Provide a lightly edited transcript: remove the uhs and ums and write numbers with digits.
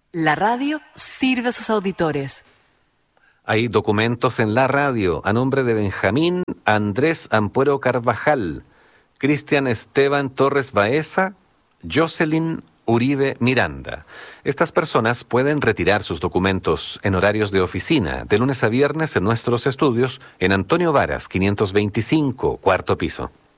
La radio sirve a sus auditores. Hay documentos en la radio a nombre de Benjamín Andrés Ampuero Carvajal, Cristian Esteban Torres Baeza, Jocelyn Uribe Miranda. Estas personas pueden retirar sus documentos en horarios de oficina, de lunes a viernes en nuestros estudios en Antonio Varas, 525, cuarto piso.